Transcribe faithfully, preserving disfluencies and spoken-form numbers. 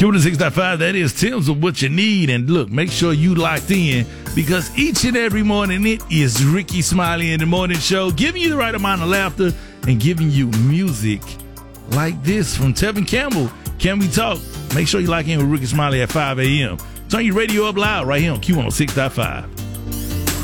Q one oh six point five, that is Tim's with what you need. And look, make sure you locked in because each and every morning it is Rickey Smiley in the morning show, giving you the right amount of laughter and giving you music like this from Tevin Campbell. Can We Talk? Make sure you lock in with Rickey Smiley at five a.m. Turn your radio up loud right here on Q one oh six point five.